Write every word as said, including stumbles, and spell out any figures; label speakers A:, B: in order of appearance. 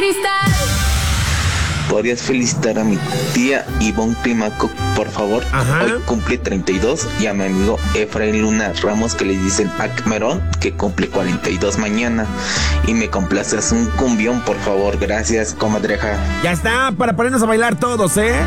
A: cristal.
B: ¿Podrías felicitar a mi tía Ivonne Climaco, por favor?
C: Ajá.
B: Hoy cumple treinta y dos, y a mi amigo Efraín Luna Ramos, que le dicen Acmerón, que cumple cuarenta y dos mañana. Y me complaces un cumbión, por favor. Gracias, comadreja.
C: Ya está, para ponernos a bailar todos, ¿eh?